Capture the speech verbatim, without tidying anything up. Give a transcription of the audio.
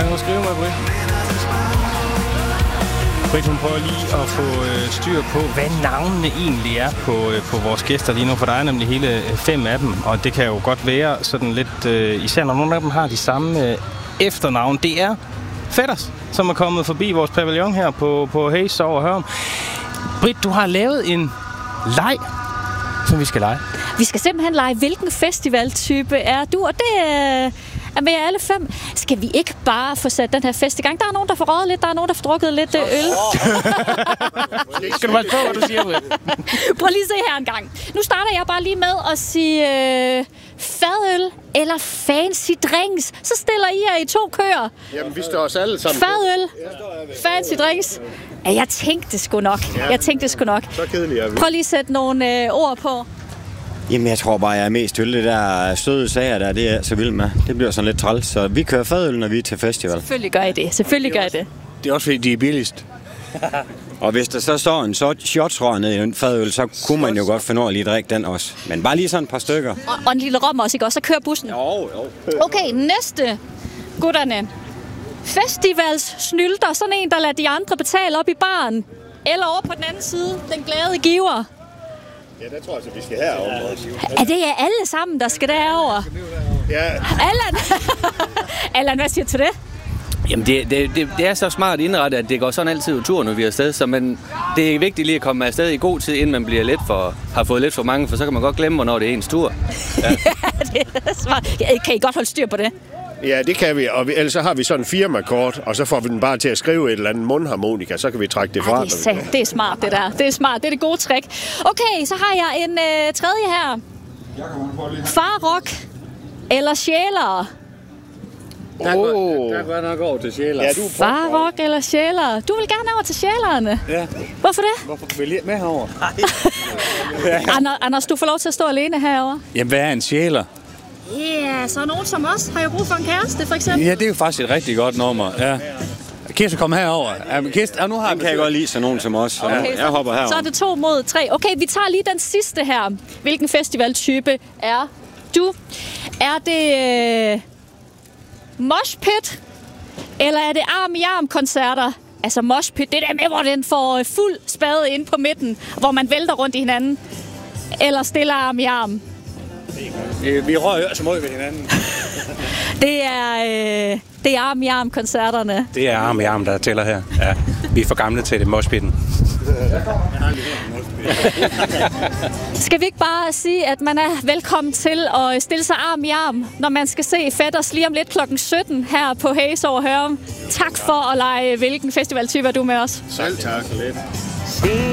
Hvordan hun skriver med, Britt? Britt, hun prøver lige at få øh, styr på, hvad navnene egentlig er på, øh, på vores gæster lige nu, for der er nemlig hele fem af dem, og det kan jo godt være sådan lidt, øh, især når nogle af dem har de samme øh, efternavn. Det er fætters, som er kommet forbi vores pavillon her på, på Hayes Sov og Hørm. Britt, du har lavet en leg, som vi skal lege. Vi skal simpelthen lege, hvilken festivaltype er du, og det er... er med alle fem. Skal vi ikke bare få sat den her fest i gang? Der er nogen, der får røget lidt, der er nogen, der får drukket lidt øl. Skal du bare på, hvad du siger, Britt? Prøv lige at se her en gang. Nu starter jeg bare lige med at sige øh, fadøl eller fancy drinks. Så stiller I jer i to køer. Jamen, vi står os alle sammen. Fadøl, fancy drinks. Ja, jeg tænkte det sgu nok. Jeg tænkte det sgu nok. Så kedeligt er vi. Prøv lige at sætte nogle øh, ord på. Jamen, jeg tror bare, jeg er mest øl. Det der søde sager der, det er så vild med. Det bliver sådan lidt træls. Så vi kører fadøl, når vi er til festival. Selvfølgelig gør I det. Selvfølgelig gør I det. Det er også fordi, de er billigst. Og hvis der så står en shotsrør ned i en fadøl, så kunne man jo godt finde over at lige drikke den også. Men bare lige sådan et par stykker. Og, og en lille rom også, ikke også? Så kører bussen. Jo, jo. Okay, næste. Gutterne. Festivals snylter. Sådan en, der lader de andre betale op i baren. Eller over på den anden side. Den glade giver. Ja, det tror jeg, at vi skal herover også. Er det jer alle sammen, der skal derover? Ja. Allan! Allan, hvad siger du til det? Jamen, det, det, det, det er så smart indrettet, at det går sådan altid tur, når vi er afsted. Så man, det er vigtigt lige at komme afsted i god tid, inden man bliver lidt for, har fået lidt for mange, for så kan man godt glemme, hvornår det er ens tur. Ja, ja det er smart. Kan I godt holde styr på det? Ja, det kan vi, og vi, ellers så har vi sådan en firmakort, og så får vi den bare til at skrive et eller andet mundharmonika, så kan vi trække det fra. Ej, det, er, det er smart, det der. Det er smart, det er det gode trick. Okay, så har jeg en øh, tredje her. Farrock eller sjælere? Der går, der går nok over til sjælere. Ja, Farrock eller sjælere? Du vil gerne over til sjælerne? Ja. Hvorfor det? Hvorfor vil I med herover? Anders, Anders, du får lov til at stå alene herovre. Jamen, hvad er en sjæler? Ja, yeah, så nogen som os har jo brug for en kæreste, for eksempel. Ja, det er jo faktisk et rigtig godt nummer. Ja. Kirsten, kom herover. Ja, Kirsten, ja, nu har Den kan jeg godt lide, så nogen som os. Okay, jeg så, hopper herover. Så er det to mod tre. Okay, vi tager lige den sidste her. Hvilken festivaltype er du? Er det øh, moshpit? Eller er det arm-i-arm-koncerter? Altså moshpit, det der med, hvor den får fuld spade ind på midten, hvor man vælter rundt i hinanden. Eller stille arm-i-arm? Vi rører jo så meget ved hinanden. Det er, øh, det er arm-i-arm-koncerterne. Det er arm i arm, der tæller her. Ja. Vi er for gamle til det, moshpitten. Skal vi ikke bare sige, at man er velkommen til at stille sig arm i arm, når man skal se Fætters lige om lidt klokken sytten her på Hayes Sov og Hørm. Tak for at lege, hvilken festivaltype er du med os. Selv tak. Lidt.